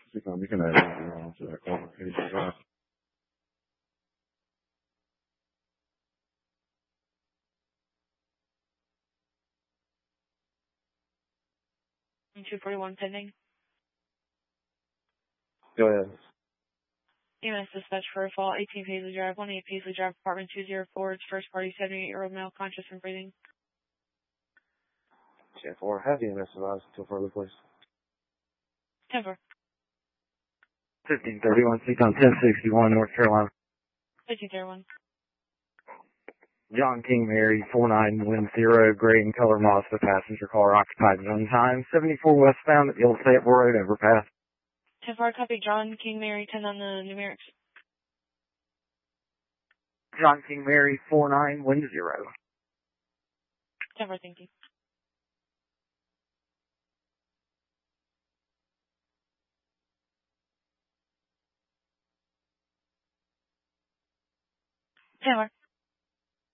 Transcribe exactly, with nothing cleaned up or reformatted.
Become, you can add anything on to that qualification. Right? two forty-one pending. Go ahead. E M S dispatch for a fall, eighteen Paisley Drive, one eight Paisley Drive, apartment two oh four. It's first party, seventy-eight-year-old male, conscious and breathing. ten four, have the E M S advised until further, please. ten four. fifteen thirty-one, Seacon ten sixty-one, North Carolina. fifteen thirty-one. John King Mary, four nine one zero, gray and color Mazda, passenger car, occupied zone time, seventy-four westbound at the Old Fayetteville Road, overpass. ten four, copy. John King Mary, ten on the numerics. John King Mary, four nine one zero. ten four, thank you. ten four.